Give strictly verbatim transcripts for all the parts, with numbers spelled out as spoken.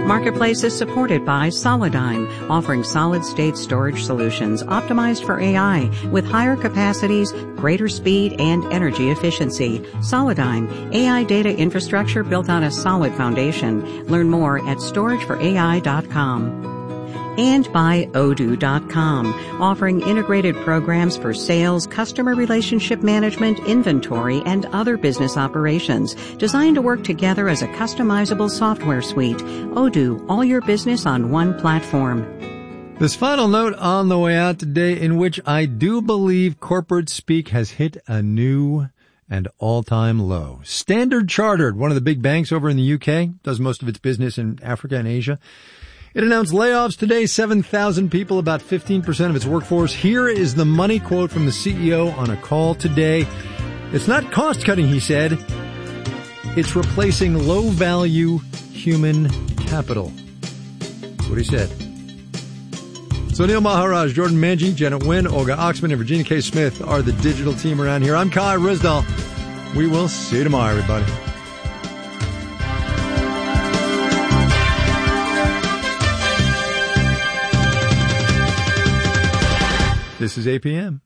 Marketplace is supported by Solidigm, offering solid-state storage solutions optimized for A I with higher capacities, greater speed, and energy efficiency. Solidigm, A I data infrastructure built on a solid foundation. Learn more at storage for A I dot com. And by Odoo dot com, offering integrated programs for sales, customer relationship management, inventory, and other business operations, designed to work together as a customizable software suite. Odoo, all your business on one platform. This final note on the way out today, in which I do believe corporate speak has hit a new and all-time low. Standard Chartered, one of the big banks over in the U K, does most of its business in Africa and Asia. It announced layoffs today, seven thousand people, about fifteen percent of its workforce. Here is the money quote from the C E O on a call today. It's not cost-cutting, he said. It's replacing low-value human capital. That's what he said. So Neil Maharaj, Jordan Manji, Janet Nguyen, Olga Oxman, and Virginia K. Smith are the digital team around here. I'm Kai Rizdal. We will see you tomorrow, everybody. This is A P M.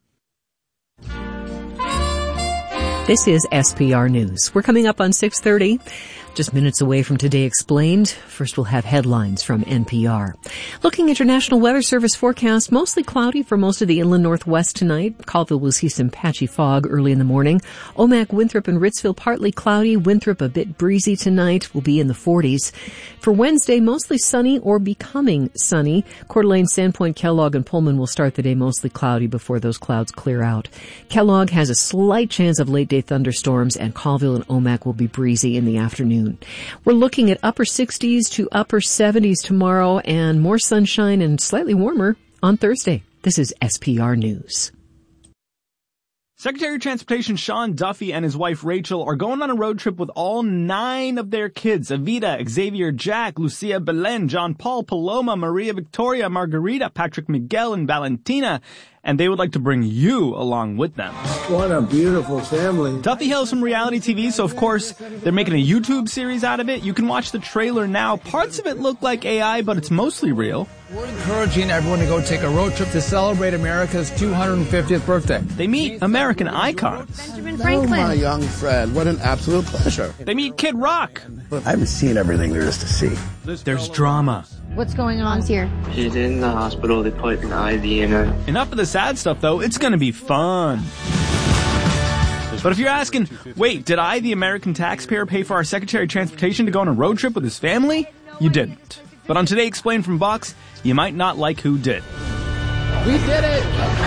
This is S P R News. We're coming up on six thirty. Just minutes away from Today Explained. First, we'll have headlines from N P R. Looking at your National Weather Service forecast, mostly cloudy for most of the inland northwest tonight. Colville will see some patchy fog early in the morning. Omak, Winthrop, and Ritzville partly cloudy. Winthrop a bit breezy tonight. Will be in the forties. For Wednesday, mostly sunny or becoming sunny. Coeur d'Alene, Sandpoint, Kellogg, and Pullman will start the day mostly cloudy before those clouds clear out. Kellogg has a slight chance of late-day thunderstorms, and Colville and Omak will be breezy in the afternoon. We're looking at upper sixties to upper seventies tomorrow and more sunshine and slightly warmer on Thursday. This is S P R News. Secretary of Transportation Sean Duffy and his wife Rachel are going on a road trip with all nine of their kids: Avita, Xavier, Jack, Lucia, Belen, John Paul, Paloma, Maria Victoria, Margarita, Patrick Miguel, and Valentina. And they would like to bring you along with them. What a beautiful family. Duffy hails from reality T V, so of course they're making a YouTube series out of it. You can watch the trailer now. Parts of it look like A I, but it's mostly real. We're encouraging everyone to go take a road trip to celebrate America's two hundred fiftieth birthday. They meet American icons. Benjamin Franklin. Oh, my young friend. What an absolute pleasure. They meet Kid Rock. I haven't seen everything there is to see. There's drama. What's going on here? She's in the hospital. They put an I V in her. Enough of the sad stuff, though. It's going to be fun. But if you're asking, wait, did I, the American taxpayer, pay for our Secretary of Transportation to go on a road trip with his family? You didn't. But on Today Explained from Vox, you might not like who did. We did it!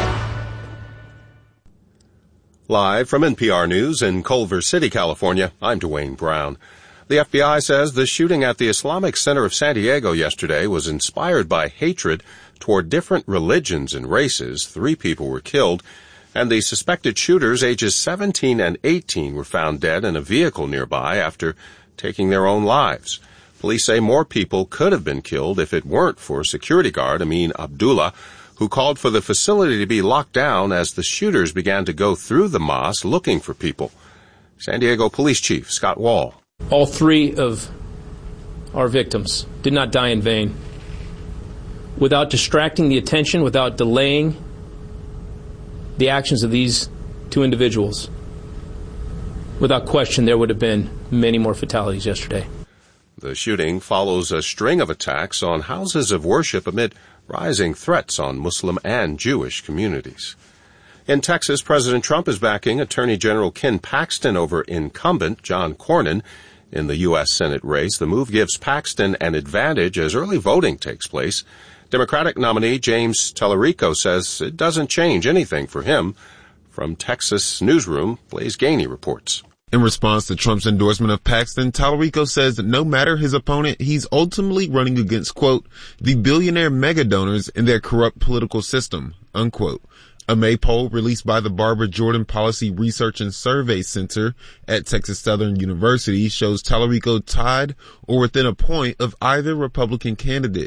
Live from N P R News in Culver City, California, I'm Dwayne Brown. The F B I says the shooting at the Islamic Center of San Diego yesterday was inspired by hatred toward different religions and races. Three people were killed, and the suspected shooters, ages seventeen and eighteen, were found dead in a vehicle nearby after taking their own lives. Police say more people could have been killed if it weren't for security guard Amin Abdullah, who called for the facility to be locked down as the shooters began to go through the mosque looking for people. San Diego Police Chief Scott Wall. All three of our victims did not die in vain. Without distracting the attention, without delaying the actions of these two individuals, without question, there would have been many more fatalities yesterday. The shooting follows a string of attacks on houses of worship amid rising threats on Muslim and Jewish communities. In Texas, President Trump is backing Attorney General Ken Paxton over incumbent John Cornyn in the U S Senate race. The move gives Paxton an advantage as early voting takes place. Democratic nominee James Tallarico says it doesn't change anything for him. From Texas Newsroom, Blaise Gainey reports. In response to Trump's endorsement of Paxton, Tallarico says that no matter his opponent, he's ultimately running against, quote, the billionaire mega donors in their corrupt political system, unquote. A May poll released by the Barbara Jordan Policy Research and Survey Center at Texas Southern University shows Tallarico tied or within a point of either Republican candidate.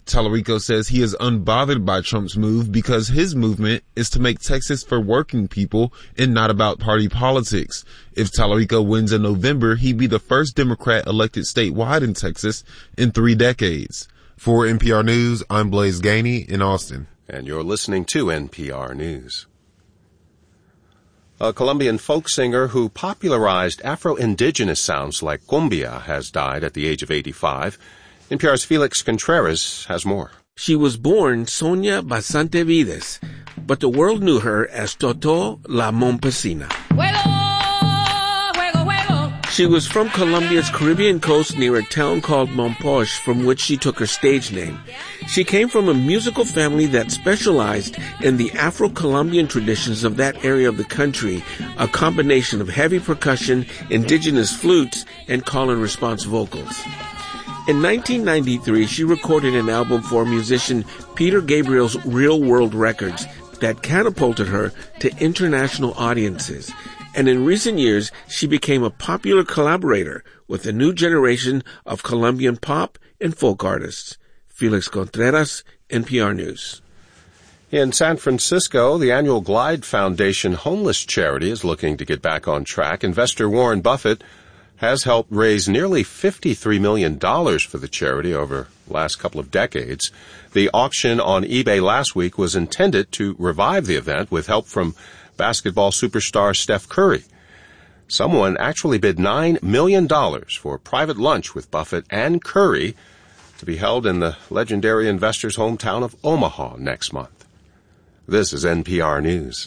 Tallarico says he is unbothered by Trump's move because his movement is to make Texas for working people and not about party politics. If Tallarico wins in November, he'd be the first Democrat elected statewide in Texas in three decades. For N P R News, I'm Blaise Gainey in Austin. And you're listening to N P R News. A Colombian folk singer who popularized Afro-Indigenous sounds like cumbia has died at the age of eighty-five. N P R's Felix Contreras has more. She was born Sonia Basante Vides, but the world knew her as Toto La Mompesina. She was from Colombia's Caribbean coast near a town called Mompox, from which she took her stage name. She came from a musical family that specialized in the Afro-Colombian traditions of that area of the country, a combination of heavy percussion, indigenous flutes, and call-and-response vocals. In nineteen ninety-three, she recorded an album for musician Peter Gabriel's Real World Records that catapulted her to international audiences. And in recent years, she became a popular collaborator with a new generation of Colombian pop and folk artists. Felix Contreras, N P R News. In San Francisco, the annual Glide Foundation homeless charity is looking to get back on track. Investor Warren Buffett has helped raise nearly fifty-three million dollars for the charity over the last couple of decades. The auction on eBay last week was intended to revive the event with help from basketball superstar Steph Curry. Someone actually bid nine million dollars for a private lunch with Buffett and Curry to be held in the legendary investor's hometown of Omaha next month. This is N P R News.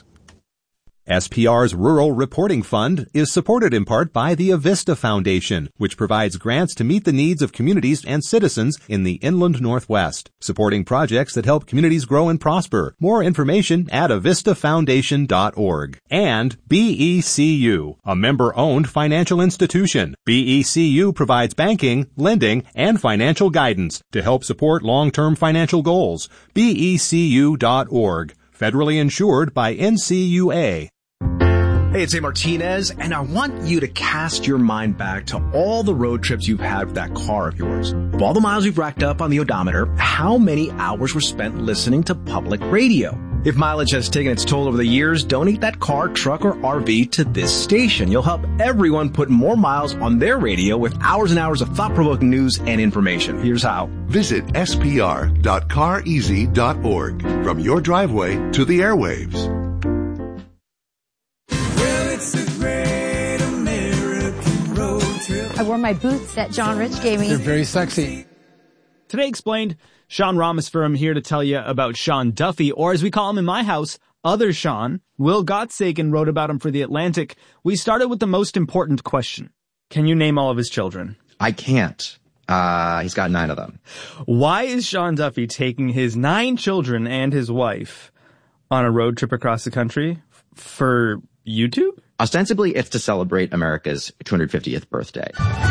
S P R's Rural Reporting Fund is supported in part by the Avista Foundation, which provides grants to meet the needs of communities and citizens in the inland Northwest, supporting projects that help communities grow and prosper. More information at avista foundation dot org. And B E C U, a member-owned financial institution. B E C U provides banking, lending, and financial guidance to help support long-term financial goals. B E C U dot org. Federally insured by N C U A. Hey, it's A. Martinez, and I want you to cast your mind back to all the road trips you've had with that car of yours. Of all the miles you've racked up on the odometer, how many hours were spent listening to public radio? If mileage has taken its toll over the years, donate that car, truck, or R V to this station. You'll help everyone put more miles on their radio with hours and hours of thought-provoking news and information. Here's how. Visit S P R dot car easy dot org. From your driveway to the airwaves. I wore my boots that John Rich gave me. They're very sexy. Today Explained, Sean Rameswaram here to tell you about Sean Duffy, or as we call him in my house, Other Sean. Will Gottsagen wrote about him for The Atlantic. We started with the most important question. Can you name all of his children? I can't. Uh, he's got nine of them. Why is Sean Duffy taking his nine children and his wife on a road trip across the country for YouTube? Ostensibly, it's to celebrate America's two hundred fiftieth birthday.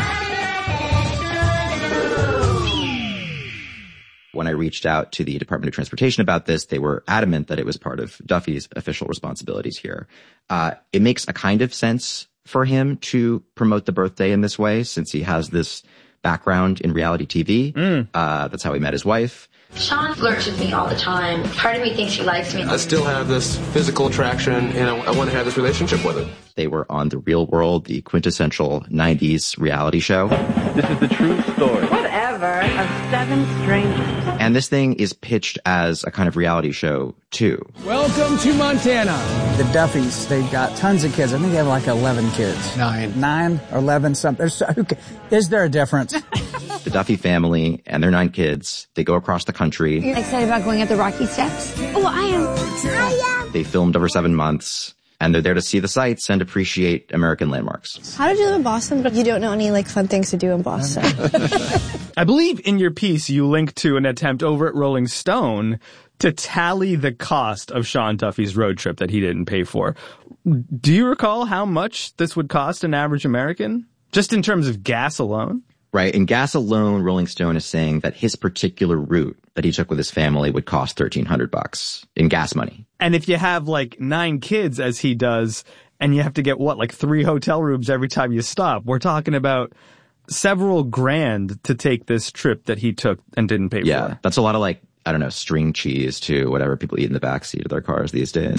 When I reached out to the Department of Transportation about this, they were adamant that it was part of Duffy's official responsibilities here. Uh, it makes a kind of sense for him to promote the birthday in this way, since he has this background in reality T V. Mm. Uh, that's how he met his wife. Sean flirts with me all the time. Part of me thinks he likes me. I still have this physical attraction, and I, I want to have this relationship with him. They were on The Real World, the quintessential nineties reality show. This is the true story. Whatever, of seven strangers. And this thing is pitched as a kind of reality show, too. Welcome to Montana. The Duffys, they've got tons of kids. I think they have like eleven kids. Nine. Nine or eleven, something. Is there a difference? The Duffy family and their nine kids, they go across the country. Are you excited about going up the Rocky Steps? Oh, I am. I am. They filmed over seven months, and they're there to see the sights and appreciate American landmarks. How did you live in Boston, but you don't know any like fun things to do in Boston? I believe in your piece you linked to an attempt over at Rolling Stone to tally the cost of Sean Duffy's road trip that he didn't pay for. Do you recall how much this would cost an average American? Just in terms of gas alone? Right. In gas alone, Rolling Stone is saying that his particular route that he took with his family would cost thirteen hundred bucks in gas money. And if you have like nine kids, as he does, and you have to get what, like three hotel rooms every time you stop, we're talking about several grand to take this trip that he took and didn't pay yeah, for. Yeah, that's a lot of like, I don't know, string cheese to whatever people eat in the backseat of their cars these days.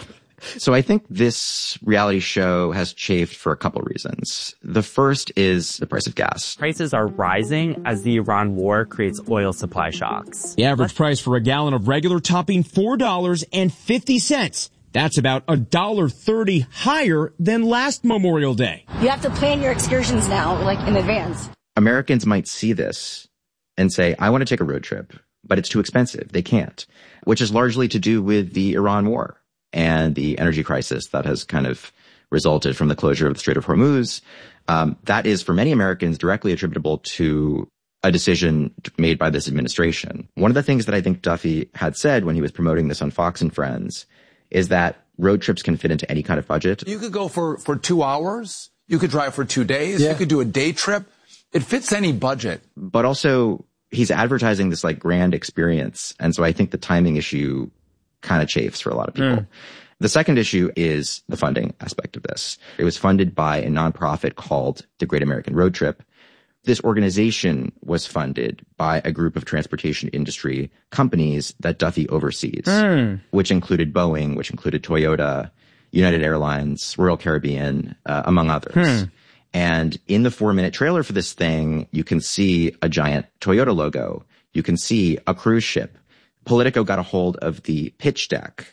So I think this reality show has chafed for a couple reasons. The first is the price of gas. Prices are rising as the Iran war creates oil supply shocks. The average price for a gallon of regular topping four dollars and fifty cents. That's about one dollar thirty higher than last Memorial Day. You have to plan your excursions now, like in advance. Americans might see this and say, I want to take a road trip, but it's too expensive. They can't, which is largely to do with the Iran war and the energy crisis that has kind of resulted from the closure of the Strait of Hormuz. Um, that is, for many Americans, directly attributable to a decision made by this administration. One of the things that I think Duffy had said when he was promoting this on Fox and Friends is that road trips can fit into any kind of budget. You could go for, for two hours. You could drive for two days. Yeah. You could do a day trip. It fits any budget. But also, he's advertising this like grand experience. And so I think the timing issue kind of chafes for a lot of people. Mm. The second issue is the funding aspect of this. It was funded by a nonprofit called the Great American Road Trip. This organization was funded by a group of transportation industry companies that Duffy oversees, mm. which included Boeing, which included Toyota, United Airlines, Royal Caribbean, uh, among others. Mm. And in the four-minute trailer for this thing, you can see a giant Toyota logo. You can see a cruise ship. Politico got a hold of the pitch deck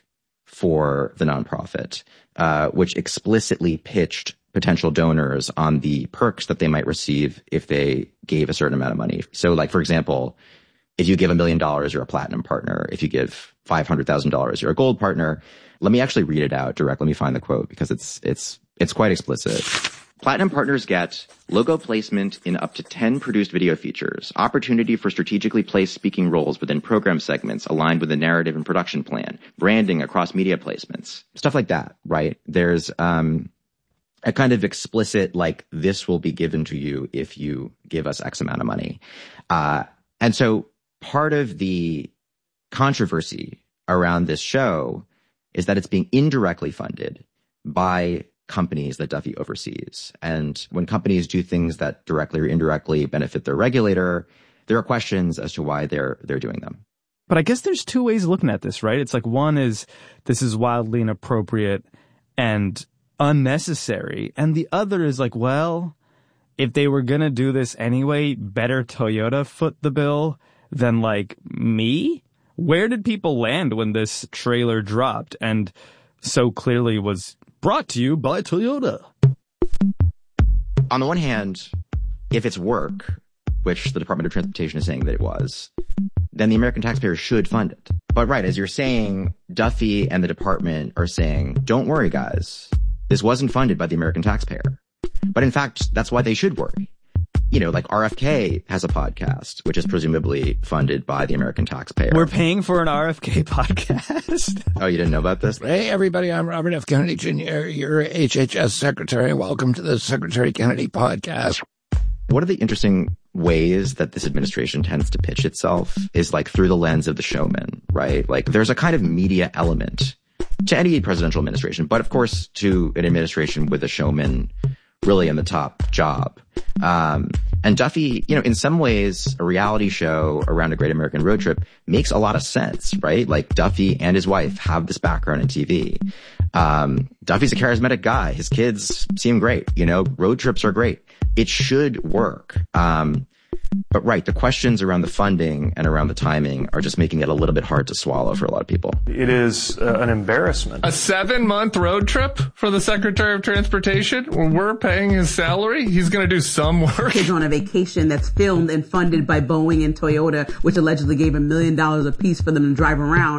for the nonprofit, uh, which explicitly pitched potential donors on the perks that they might receive if they gave a certain amount of money. So like, for example, if you give a million dollars, you're a platinum partner. If you give five hundred thousand dollars, you're a gold partner. Let me actually read it out direct. Let me find the quote because it's, it's, it's quite explicit. Platinum partners get logo placement in up to ten produced video features, opportunity for strategically placed speaking roles within program segments aligned with the narrative and production plan, branding across media placements, stuff like that, right? There's, um, a kind of explicit, like, this will be given to you if you give us X amount of money. Uh, and so part of the controversy around this show is that it's being indirectly funded by companies that Duffy oversees. And when companies do things that directly or indirectly benefit their regulator, there are questions as to why they're they're doing them. But I guess there's two ways of looking at this, right? It's like, one is this is wildly inappropriate and unnecessary. And the other is like, well, if they were going to do this anyway, better Toyota foot the bill than like me? Where did people land when this trailer dropped and so clearly was brought to you by Toyota? On the one hand, if it's work, which the Department of Transportation is saying that it was, then the American taxpayer should fund it. But right, as you're saying, Duffy and the department are saying, don't worry, guys. This wasn't funded by the American taxpayer. But in fact, that's why they should worry. You know, like R F K has a podcast, which is presumably funded by the American taxpayer. We're paying for an R F K podcast. Oh, you didn't know about this? Hey, everybody, I'm Robert F. Kennedy Junior, your H H S secretary. Welcome to the Secretary Kennedy podcast. One of the interesting ways that this administration tends to pitch itself is like through the lens of the showman, right? Like there's a kind of media element to any presidential administration, but of course to an administration with a showman really in the top job. Um, and Duffy, you know, in some ways, a reality show around a Great American Road Trip makes a lot of sense, right? Like Duffy and his wife have this background in T V. Um, Duffy's a charismatic guy. His kids seem great. You know, road trips are great. It should work. Um, But right, the questions around the funding and around the timing are just making it a little bit hard to swallow for a lot of people. It is uh, an embarrassment. A seven-month road trip for the Secretary of Transportation? When we're paying his salary, he's going to do some work. Kids on a vacation that's filmed and funded by Boeing and Toyota, which allegedly gave a million dollars apiece for them to drive around.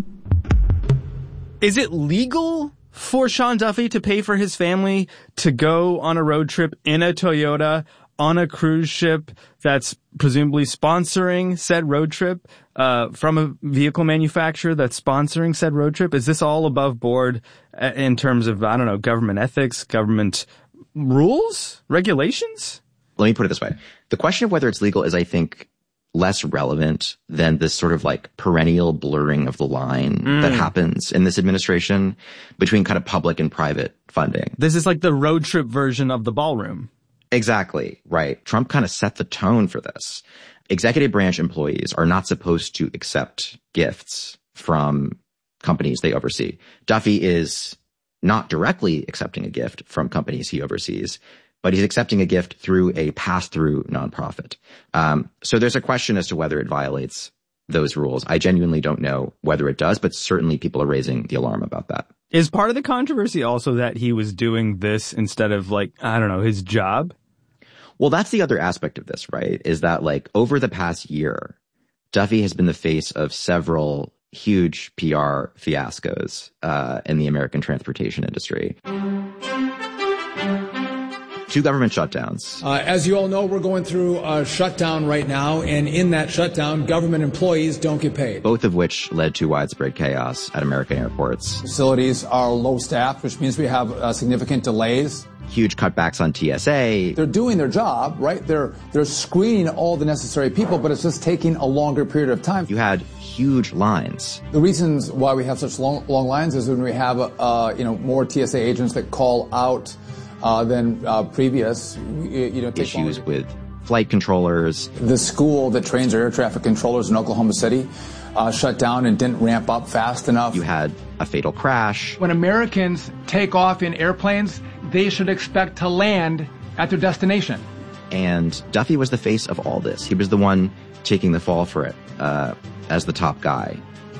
Is it legal for Sean Duffy to pay for his family to go on a road trip in a Toyota on a cruise ship that's presumably sponsoring said road trip, uh, from a vehicle manufacturer that's sponsoring said road trip? Is this all above board in terms of, I don't know, government ethics, government rules, regulations? Let me put it this way. The question of whether it's legal is, I think, less relevant than this sort of like perennial blurring of the line mm. that happens in this administration between kind of public and private funding. This is like the road trip version of the ballroom. Exactly, right. Trump kind of set the tone for this. Executive branch employees are not supposed to accept gifts from companies they oversee. Duffy is not directly accepting a gift from companies he oversees, but he's accepting a gift through a pass-through nonprofit. Um, so there's a question as to whether it violates those rules. I genuinely don't know whether it does, but certainly people are raising the alarm about that. Is part of the controversy also that he was doing this instead of, like, I don't know, his job? Well, that's the other aspect of this, right? Is that, like, over the past year, Duffy has been the face of several huge P R fiascos uh, in the American transportation industry. Two government shutdowns. Uh, as you all know, we're going through a shutdown right now, and in that shutdown, government employees don't get paid. Both of which led to widespread chaos at American airports. Facilities are low staffed, which means we have uh, significant delays. Huge cutbacks on T S A. They're doing their job, right? They're they're screening all the necessary people, but it's just taking a longer period of time. You had huge lines. The reasons why we have such long long lines is when we have uh, you know more T S A agents that call out uh, than uh, previous. You know, issues with flight controllers. The school that trains our air traffic controllers in Oklahoma City uh, shut down and didn't ramp up fast enough. You had a fatal crash. When Americans take off in airplanes, they should expect to land at their destination. And Duffy was the face of all this. He was the one taking the fall for it uh, as the top guy.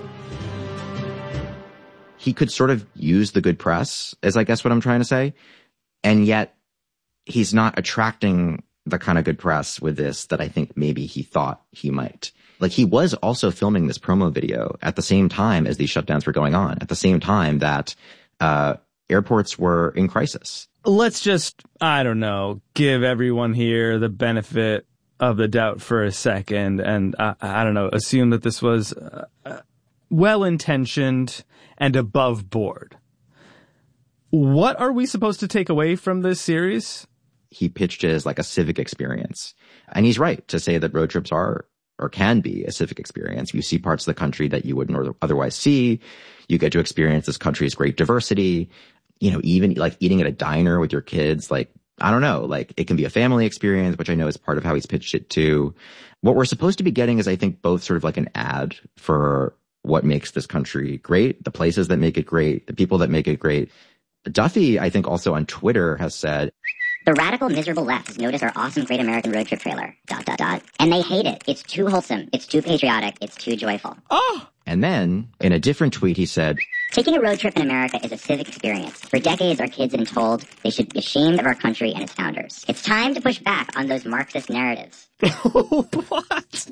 He could sort of use the good press, is I guess what I'm trying to say. And yet he's not attracting the kind of good press with this that I think maybe he thought he might. Like, he was also filming this promo video at the same time as these shutdowns were going on, at the same time that uh airports were in crisis. Let's just, I don't know, give everyone here the benefit of the doubt for a second and, uh, I don't know, assume that this was uh, well-intentioned and above board. What are we supposed to take away from this series? He pitched it as like a civic experience. And he's right to say that road trips are or can be a civic experience. You see parts of the country that you wouldn't otherwise see. You get to experience this country's great diversity. You know, even like eating at a diner with your kids, like, I don't know, like it can be a family experience, which I know is part of how he's pitched it too. What we're supposed to be getting is, I think, both sort of like an ad for what makes this country great, the places that make it great, the people that make it great. Duffy, I think, also on Twitter has said, the radical, miserable left has noticed our awesome Great American Road Trip trailer, dot, dot, dot. And they hate it. It's too wholesome. It's too patriotic. It's too joyful. Oh! And then, in a different tweet, he said, taking a road trip in America is a civic experience. For decades, our kids have been told they should be ashamed of our country and its founders. It's time to push back on those Marxist narratives. What?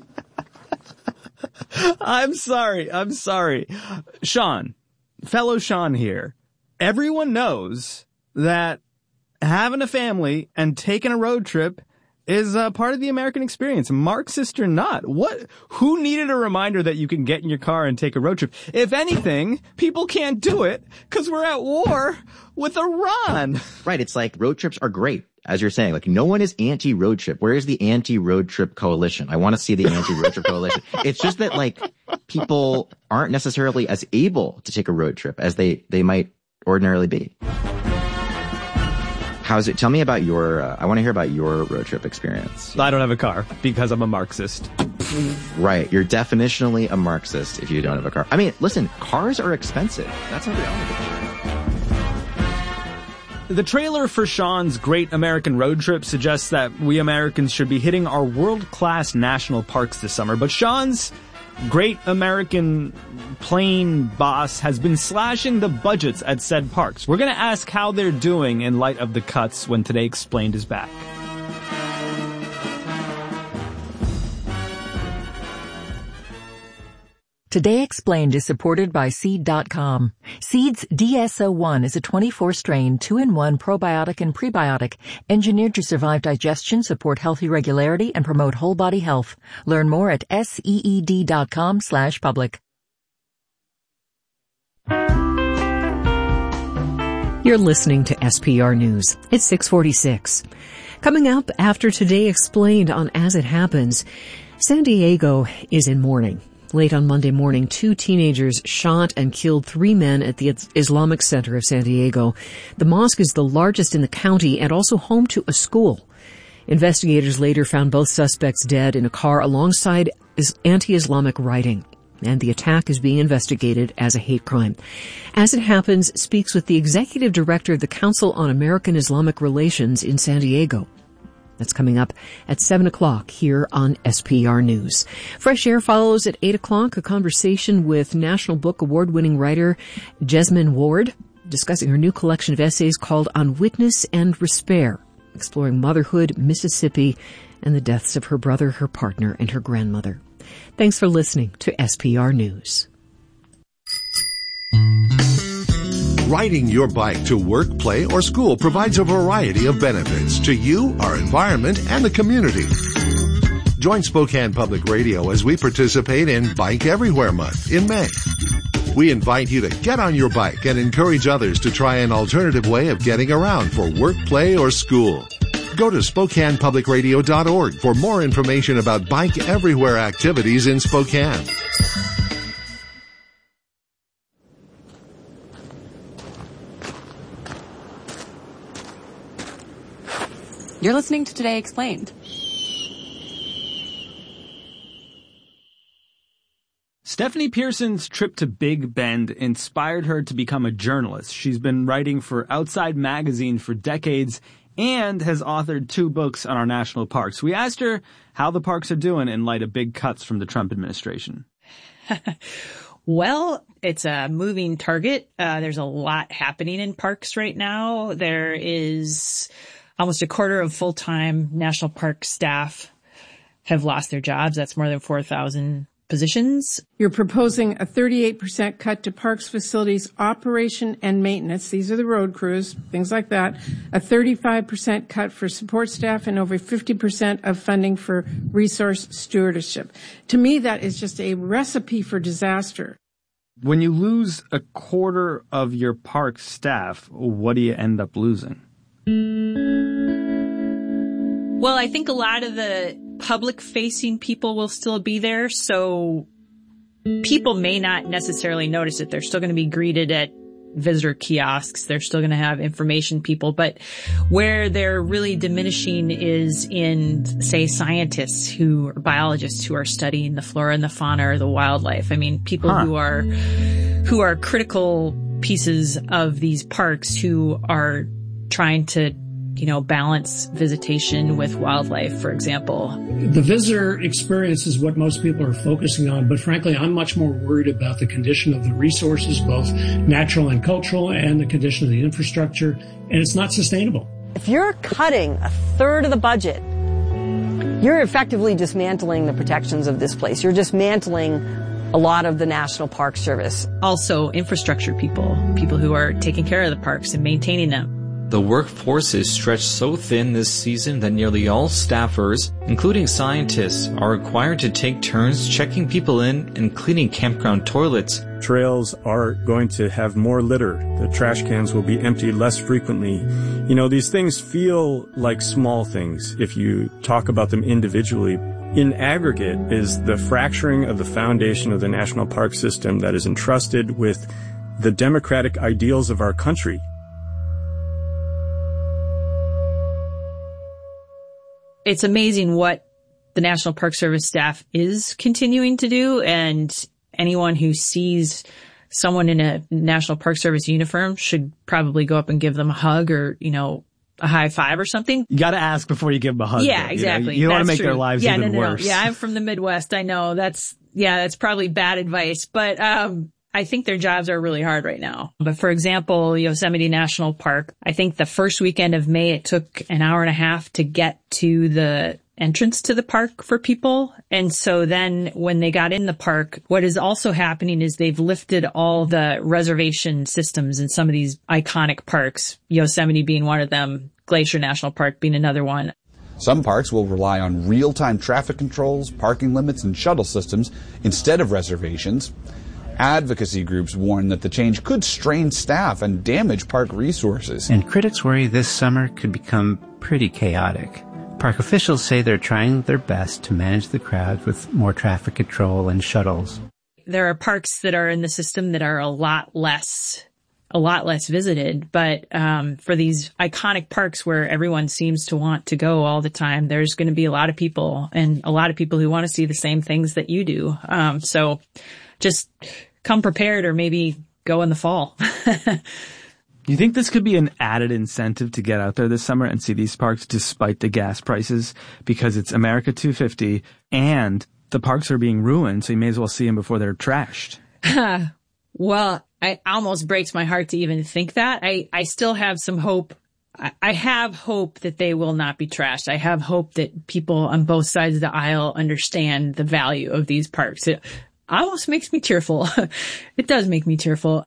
I'm sorry. I'm sorry. Sean, fellow Sean here. Everyone knows that having a family and taking a road trip is uh, part of the American experience, Marxist or not. What? Who needed a reminder that you can get in your car and take a road trip? If anything, people can't do it because we're at war with Iran. Right. It's like road trips are great, as you're saying. Like, no one is anti-road trip. Where is the anti-road trip coalition? I want to see the anti-road trip coalition. It's just that, like, people aren't necessarily as able to take a road trip as they, they might ordinarily be. How's it? Tell me about your, uh, I want to hear about your road trip experience. I don't have a car because I'm a Marxist. Right. You're definitionally a Marxist if you don't have a car. I mean, listen, cars are expensive. That's not the only thing. The trailer for Sean's Great American Road Trip suggests that we Americans should be hitting our world-class national parks this summer, but Sean's Great American plane boss has been slashing the budgets at said parks. We're going to ask how they're doing in light of the cuts when Today Explained is back. Today Explained is supported by Seed dot com. Seed's D S O one is a twenty-four strain, two in one probiotic and prebiotic, engineered to survive digestion, support healthy regularity, and promote whole body health. Learn more at seed dot com slash public. You're listening to S P R News. It's six forty-six. Coming up after Today Explained on As It Happens, San Diego is in mourning. Late on Monday morning, two teenagers shot and killed three men at the Islamic Center of San Diego. The mosque is the largest in the county and also home to a school. Investigators later found both suspects dead in a car alongside anti-Islamic writing, and the attack is being investigated as a hate crime. As It Happens speaks with the executive director of the Council on American Islamic Relations in San Diego. That's coming up at seven o'clock here on S P R News. Fresh Air follows at eight o'clock, a conversation with National Book Award-winning writer Jesmyn Ward, discussing her new collection of essays called On Witness and Despair, exploring motherhood, Mississippi, and the deaths of her brother, her partner, and her grandmother. Thanks for listening to S P R News. Riding your bike to work, play, or school provides a variety of benefits to you, our environment, and the community. Join Spokane Public Radio as we participate in Bike Everywhere Month in May. We invite you to get on your bike and encourage others to try an alternative way of getting around for work, play, or school. Go to Spokane Public Radio dot org for more information about Bike Everywhere activities in Spokane. You're listening to Today Explained. Stephanie Pearson's trip to Big Bend inspired her to become a journalist. She's been writing for Outside Magazine for decades and has authored two books on our national parks. We asked her how the parks are doing in light of big cuts from the Trump administration. Well, it's a moving target. Uh, there's a lot happening in parks right now. There is almost a quarter of full-time national park staff have lost their jobs. That's more than four thousand positions. You're proposing a thirty-eight percent cut to parks facilities operation and maintenance. These are the road crews, things like that. A thirty-five percent cut for support staff and over fifty percent of funding for resource stewardship. To me, that is just a recipe for disaster. When you lose a quarter of your park staff, what do you end up losing? Well, I think a lot of the public-facing people will still be there, so people may not necessarily notice it. They're still going to be greeted at visitor kiosks. They're still going to have information people. But where they're really diminishing is in, say, scientists who or biologists who are studying the flora and the fauna or the wildlife. I mean, people huh. who are who are critical pieces of these parks who are trying to, you know, balance visitation with wildlife, for example. The visitor experience is what most people are focusing on, but frankly, I'm much more worried about the condition of the resources, both natural and cultural, and the condition of the infrastructure, and it's not sustainable. If you're cutting a third of the budget, you're effectively dismantling the protections of this place. You're dismantling a lot of the National Park Service. Also, infrastructure people, people who are taking care of the parks and maintaining them. The workforce is stretched so thin this season that nearly all staffers, including scientists, are required to take turns checking people in and cleaning campground toilets. Trails are going to have more litter. The trash cans will be emptied less frequently. You know, these things feel like small things if you talk about them individually. In aggregate is the fracturing of the foundation of the national park system that is entrusted with the democratic ideals of our country. It's amazing what the National Park Service staff is continuing to do, and anyone who sees someone in a National Park Service uniform should probably go up and give them a hug or, you know, a high five or something. You gotta ask before you give them a hug. Yeah, though, exactly. You, know? you don't want to make true. their lives yeah, even no, no, worse. No. Yeah, I'm from the Midwest. I know that's, yeah, that's probably bad advice, but, um, I think their jobs are really hard right now. But for example, Yosemite National Park, I think the first weekend of May, it took an hour and a half to get to the entrance to the park for people. And so then when they got in the park, what is also happening is they've lifted all the reservation systems in some of these iconic parks, Yosemite being one of them, Glacier National Park being another one. Some parks will rely on real-time traffic controls, parking limits, and shuttle systems instead of reservations. Advocacy groups warn that the change could strain staff and damage park resources. And critics worry this summer could become pretty chaotic. Park officials say they're trying their best to manage the crowds with more traffic control and shuttles. There are parks that are in the system that are a lot less a lot less visited. But um for these iconic parks where everyone seems to want to go all the time, there's going to be a lot of people and a lot of people who want to see the same things that you do. Um so just come prepared, or maybe go in the fall. You think this could be an added incentive to get out there this summer and see these parks despite the gas prices, because it's America two fifty and the parks are being ruined, so you may as well see them before they're trashed? Well, it almost breaks my heart to even think that. I, I still have some hope. I, I have hope that they will not be trashed. I have hope that people on both sides of the aisle understand the value of these parks. It almost makes me tearful. It does make me tearful.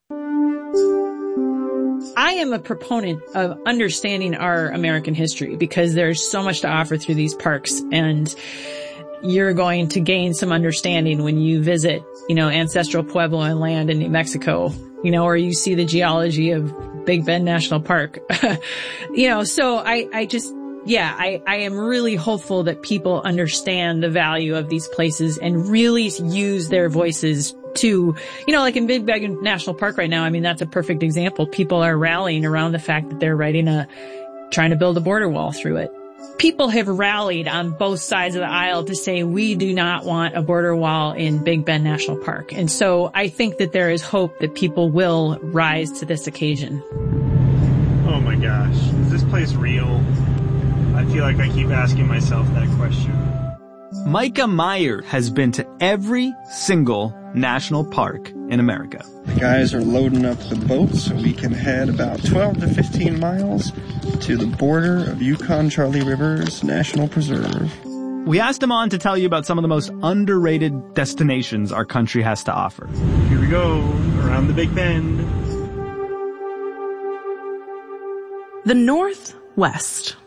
I am a proponent of understanding our American history because there's so much to offer through these parks, and you're going to gain some understanding when you visit, you know, ancestral Puebloan land in New Mexico, you know, or you see the geology of Big Bend National Park. You know, so I, I just, yeah, I, I am really hopeful that people understand the value of these places and really use their voices to, you know, like in Big Bend National Park right now. I mean, that's a perfect example. People are rallying around the fact that they're writing a, trying to build a border wall through it. People have rallied on both sides of the aisle to say we do not want a border wall in Big Bend National Park. And so I think that there is hope that people will rise to this occasion. Oh my gosh, is this place real? I feel like I keep asking myself that question. Micah Meyer has been to every single national park in America. The guys are loading up the boat so we can head about twelve to fifteen miles to the border of Yukon-Charlie Rivers National Preserve. We asked him on to tell you about some of the most underrated destinations our country has to offer. Here we go, around the Big Bend. The Northwest.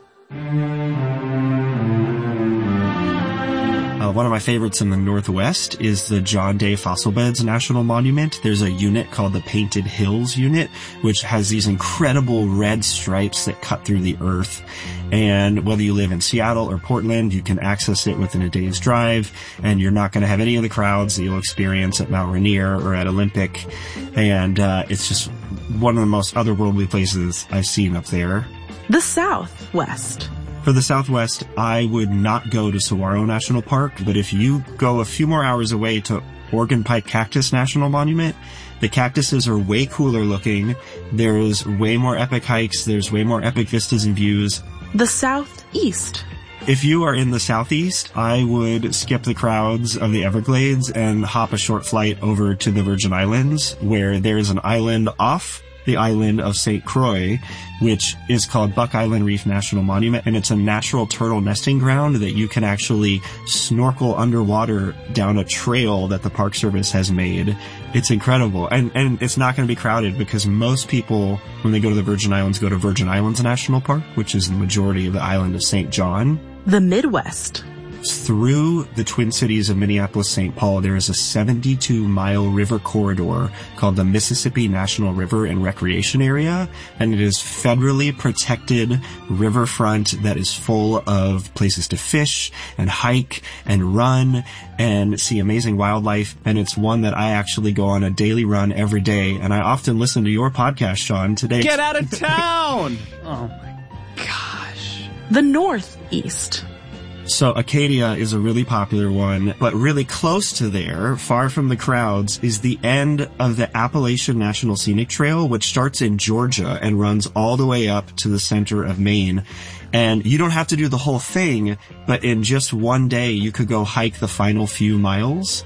Uh, one of my favorites in the Northwest is the John Day Fossil Beds National Monument. There's a unit called the Painted Hills Unit, which has these incredible red stripes that cut through the earth. And whether you live in Seattle or Portland, you can access it within a day's drive, and you're not going to have any of the crowds that you'll experience at Mount Rainier or at Olympic. And uh, it's just one of the most otherworldly places I've seen up there. The Southwest. For the Southwest, I would not go to Saguaro National Park, but if you go a few more hours away to Organ Pike Cactus National Monument, the cactuses are way cooler looking. There's way more epic hikes. There's way more epic vistas and views. The Southeast. If you are in the Southeast, I would skip the crowds of the Everglades and hop a short flight over to the Virgin Islands, where there's an island off the island of Saint Croix, which is called Buck Island Reef National Monument, and it's a natural turtle nesting ground that you can actually snorkel underwater down a trail that the Park Service has made. It's incredible, and and it's not going to be crowded because most people, when they go to the Virgin Islands, go to Virgin Islands National Park, which is the majority of the island of Saint John. The Midwest. Through the Twin Cities of Minneapolis-Saint Paul, there is a seventy-two mile river corridor called the Mississippi National River and Recreation Area, and it is federally protected riverfront that is full of places to fish and hike and run and see amazing wildlife, and it's one that I actually go on a daily run every day, and I often listen to your podcast, Sean, today. Get out of town! Oh my gosh. The Northeast. So Acadia is a really popular one, but really close to there, far from the crowds, is the end of the Appalachian National Scenic Trail, which starts in Georgia and runs all the way up to the center of Maine. And you don't have to do the whole thing, but in just one day you could go hike the final few miles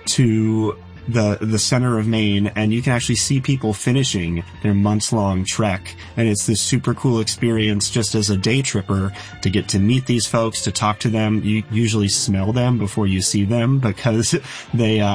to the the center of Maine, and you can actually see people finishing their months-long trek. And it's this super cool experience just as a day tripper to get to meet these folks, to talk to them. You usually smell them before you see them because they uh